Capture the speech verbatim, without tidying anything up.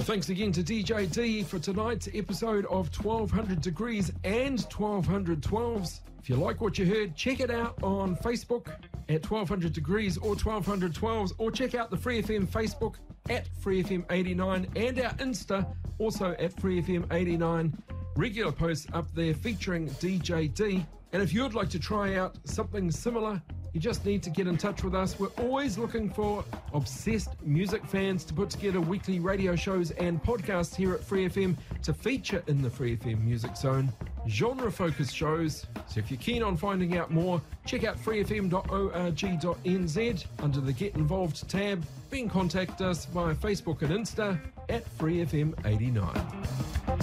Thanks again to D J D for tonight's episode of twelve hundred Degrees and twelve hundred twelves. If you like what you heard, check it out on Facebook at twelve hundred Degrees or twelve hundred twelves, or check out the Free F M Facebook at Free F M eighty-nine and our Insta also at Free F M eighty-nine. Regular posts up there featuring D J D. And if you'd like to try out something similar, you just need to get in touch with us. We're always looking for obsessed music fans to put together weekly radio shows and podcasts here at Free F M to feature in the Free F M Music Zone. Genre-focused shows. So if you're keen on finding out more, check out free f m dot org dot n z under the Get Involved tab. Then contact us via Facebook and Insta at Free F M eighty-nine.